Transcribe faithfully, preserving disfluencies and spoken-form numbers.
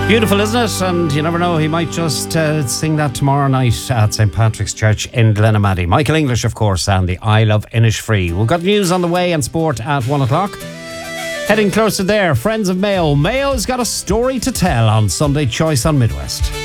Beautiful, isn't it? And you never know, he might just uh, sing that tomorrow night at Saint Patrick's Church in Glenamaddy. Michael English, of course, and the I Love Innisfree. We've got news on the way and sport at one o'clock. Heading closer there, friends of Mayo. Mayo's got a story to tell on Sunday Choice on Midwest.